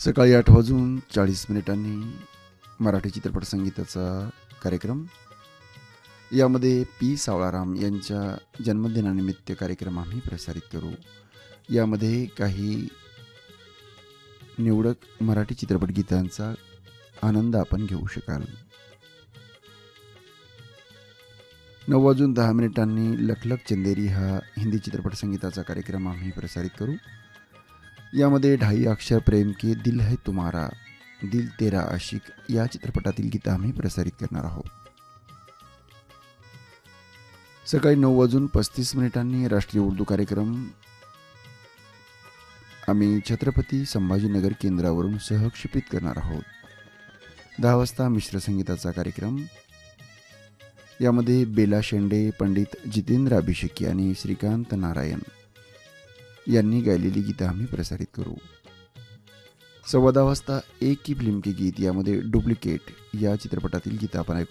सकाळी 8:40 मराठी चित्रपट संगीताचा कार्यक्रम. यामध्ये पी सावळाराम यांच्या जन्मदिनानिमित्त कार्यक्रम आम्ही प्रसारित करू. यामध्ये काही निवडक मराठी चित्रपट गीतांचा आनंद आपण घेऊ शकाल. 9:10 लखलख चंदेरी हा हिंदी चित्रपट संगीताचा कार्यक्रम आम्ही प्रसारित करू. यामध्ये 2.5 अक्षर प्रेम के दिल है तुम्हारा, दिल तेरा आशिक या चित्रपटातील गीतं आम्ही प्रसारित करणार आहोत. सकाळी 9:35 राष्ट्रीय उर्दू कार्यक्रम आम्ही छत्रपती संभाजीनगर केंद्रावरून सहक्षेपित करणार आहोत. 10 वाजता मिश्र संगीताचा कार्यक्रम. यामध्ये बेला शेंडे, पंडित जितेंद्र अभिषेकी आणि श्रीकांत नारायण यांनी गायलेली गीतं आम्ही प्रसारित करू. 10:15 वाजता एक की फिल्म के गीत यामध्ये डुप्लिकेट या चित्रपटातील गीतं आपण ऐकू